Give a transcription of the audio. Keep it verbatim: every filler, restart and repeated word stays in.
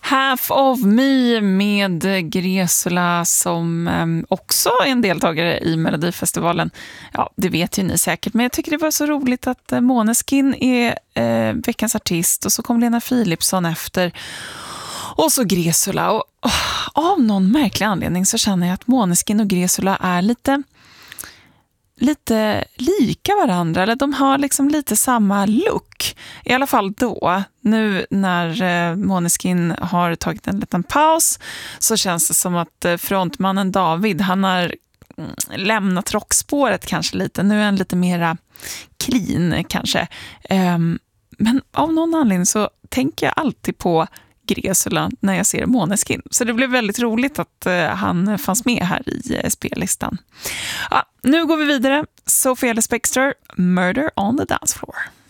Half of Me med Gresula som eh, också är en deltagare i Melodifestivalen. Ja, det vet ju ni säkert, men jag tycker det var så roligt att eh, Måneskin är eh, veckans artist och så kom Lena Philipsson efter och så Gresula. Och, oh, av någon märklig anledning så känner jag att Måneskin och Gresula är lite... lite lika varandra, eller de har liksom lite samma look. I alla fall då, nu när eh, Måneskin har tagit en liten paus så känns det som att eh, frontmannen David, han har mm, lämnat rockspåret kanske lite. Nu är han lite mera clean kanske. Um, men av någon anledning så tänker jag alltid på Gresula när jag ser Måneskin. Så det blev väldigt roligt att uh, han fanns med här i uh, spellistan. Ja, nu går vi vidare. Sophie Ellis-Bextor, Murder on the Dance Floor.